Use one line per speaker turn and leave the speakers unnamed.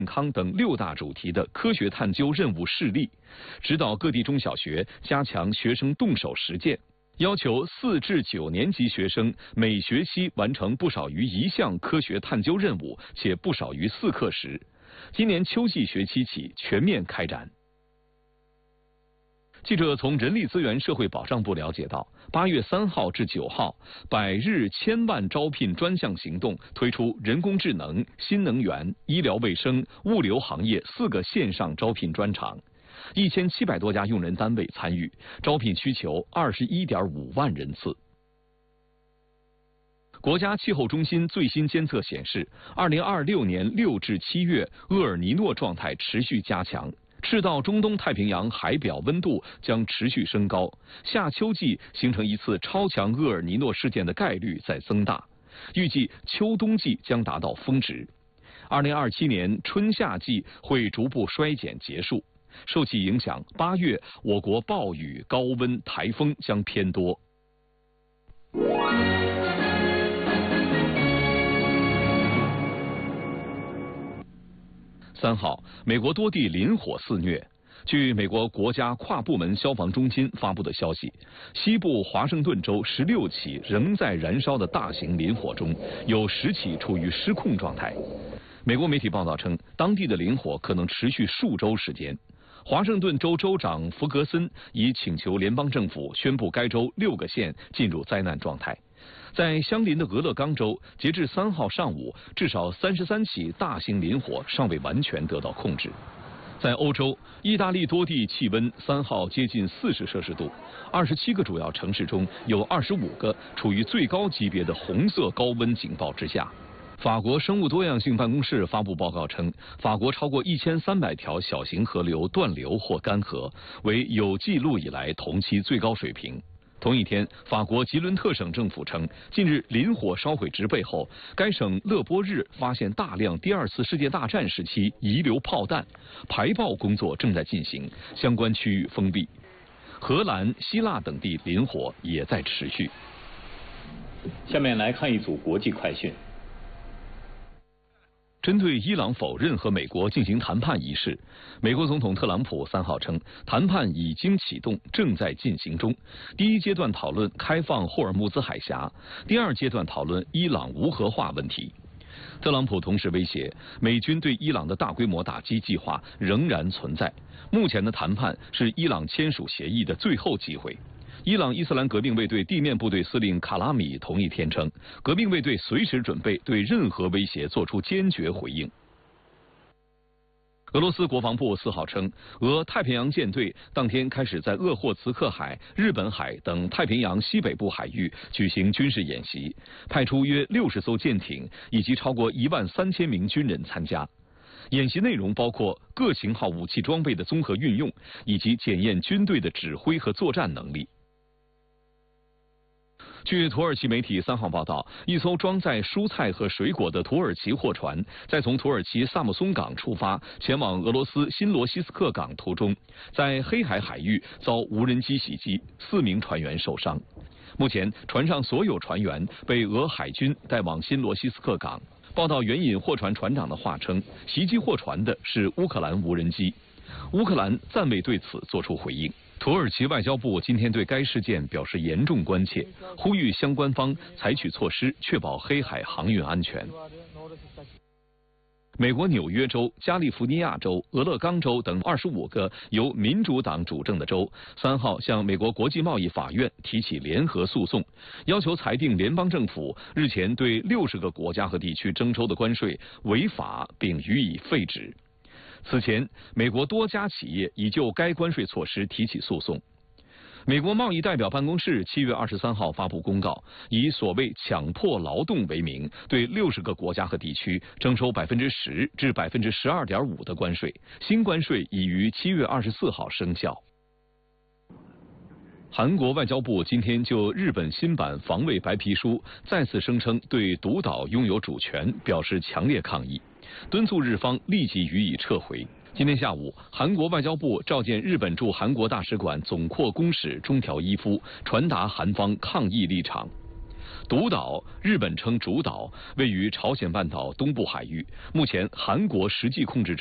健康等6大主题的科学探究任务示例，指导各地中小学加强学生动手实践，要求4至9年级学生每学期完成不少于1项科学探究任务，且不少于4课时。今年秋季学期起全面开展。记者从人力资源社会保障部了解到，8月3号至9号，100日1000万招聘专项行动推出人工智能、新能源、医疗卫生、物流行业4个线上招聘专场，1700多家用人单位参与，招聘需求21.5万人次。国家气候中心最新监测显示，2026年6至7月厄尔尼诺状态持续加强。赤道中东太平洋海表温度将持续升高，夏秋季形成一次超强厄尔尼诺事件的概率在增大，预计秋冬季将达到峰值。2027年春夏季会逐步衰减结束，受其影响，8月我国暴雨、高温、台风将偏多。3号，美国多地林火肆虐。据美国国家跨部门消防中心发布的消息，西部华盛顿州16起仍在燃烧的大型林火中，有10起处于失控状态。美国媒体报道称，当地的林火可能持续数周时间。华盛顿州州长弗格森已请求联邦政府宣布该州6个县进入灾难状态。在相邻的俄勒冈州，截至3号上午，至少33起大型林火尚未完全得到控制。在欧洲，意大利多地气温3号接近40摄氏度，27个主要城市中有25个处于最高级别的红色高温警报之下。法国生物多样性办公室发布报告称，法国超过1300条小型河流断流或干涸，为有记录以来同期最高水平。同一天，法国吉伦特省政府称，近日林火烧毁植被后，该省勒波日发现大量第2次世界大战时期遗留炮弹，排爆工作正在进行，相关区域封闭。荷兰、希腊等地林火也在持续。
下面来看一组国际快讯。
针对伊朗否认和美国进行谈判一事，美国总统特朗普3号称，谈判已经启动，正在进行中。第1阶段讨论开放霍尔木兹海峡，第2阶段讨论伊朗无核化问题。特朗普同时威胁，美军对伊朗的大规模打击计划仍然存在。目前的谈判是伊朗签署协议的最后机会。伊朗伊斯兰革命卫队地面部队司令卡拉米同一天称，革命卫队随时准备对任何威胁作出坚决回应。俄罗斯国防部4号称，俄太平洋舰队当天开始在鄂霍茨克海、日本海等太平洋西北部海域举行军事演习，派出约60艘舰艇以及超过13000名军人参加。演习内容包括各型号武器装备的综合运用，以及检验军队的指挥和作战能力。据土耳其媒体3号报道，一艘装载蔬菜和水果的土耳其货船在从土耳其萨姆松港出发前往俄罗斯新罗西斯克港途中，在黑海海域遭无人机袭击，4名船员受伤。目前，船上所有船员被俄海军带往新罗西斯克港。报道援引货船船长的话称，袭击货船的是乌克兰无人机。乌克兰暂未对此作出回应。土耳其外交部今天对该事件表示严重关切，呼吁相关方采取措施，确保黑海航运安全。美国纽约州、加利福尼亚州、俄勒冈州等25个由民主党主政的州3号向美国国际贸易法院提起联合诉讼，要求裁定联邦政府日前对60个国家和地区征收的关税违法，并予以废止。此前，美国多家企业已就该关税措施提起诉讼。美国贸易代表办公室7月23号发布公告，以所谓强迫劳动为名，对60个国家和地区征收10%至12.5%的关税，新关税已于7月24号生效。韩国外交部今天就日本新版防卫白皮书再次声称对独岛拥有主权表示强烈抗议，敦促日方立即予以撤回。今天下午，韩国外交部召见日本驻韩国大使馆总括公使中条一夫，传达韩方抗议立场。 独岛，日本称主岛，位于朝鲜半岛东部海域。目前，韩国实际控制